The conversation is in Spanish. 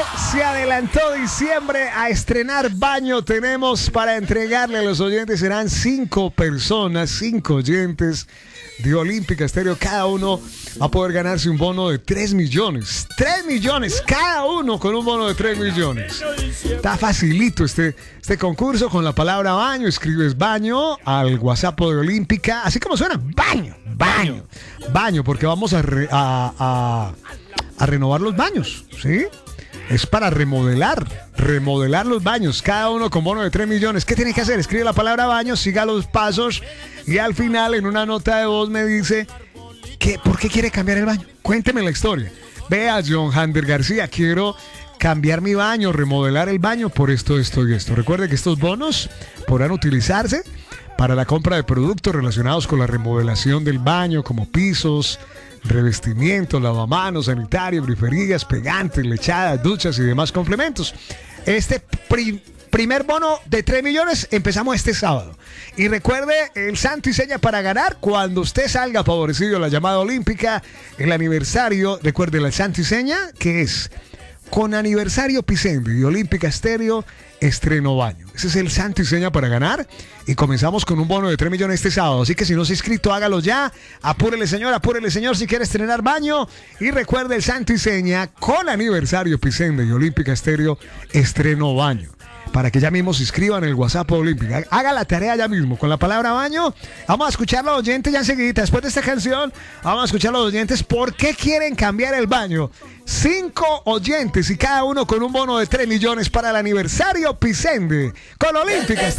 Se adelantó diciembre a estrenar baño. Tenemos para entregarle a los oyentes, serán 5 personas, 5 oyentes de Olímpica Estéreo. Cada uno va a poder ganarse un bono de 3 millones. 3 millones, cada uno con un bono de 3 millones. Está facilito este concurso. Con la palabra baño, escribes baño al WhatsApp de Olímpica. Así como suena, baño, porque vamos a renovar los baños, ¿sí? Es para remodelar los baños, cada uno con bono de 3 millones. ¿Qué tiene que hacer? Escribe la palabra baño, siga los pasos y al final en una nota de voz me dice ¿por qué quiere cambiar el baño? Cuénteme la historia. Vea, John Hander García, quiero cambiar mi baño, remodelar el baño por esto y esto. Recuerde que estos bonos podrán utilizarse para la compra de productos relacionados con la remodelación del baño, como pisos, revestimiento, lavamanos, sanitario, griferías, pegantes, lechadas, duchas y demás complementos. Este primer bono de 3 millones empezamos este sábado. Y recuerde el santo y seña para ganar cuando usted salga favorecido de la llamada olímpica, el aniversario. Recuerde el santo y seña que es con aniversario Picendi y Olímpica Estéreo, estreno baño. Ese es el santo y seña para ganar. Y comenzamos con un bono de 3 millones este sábado. Así que si no se ha inscrito, hágalo ya. Apúrele señor si quiere estrenar baño. Y recuerde el santo y seña con aniversario Picendi y Olímpica Estéreo, estreno baño. Para que ya mismo se inscriban en el WhatsApp Olímpica. Haga la tarea ya mismo con la palabra baño. Vamos a escuchar a los oyentes ya enseguida. Después de esta canción, vamos a escuchar a los oyentes por qué quieren cambiar el baño. 5 oyentes y cada uno con un bono de 3 millones para el aniversario Picendi con Olímpica.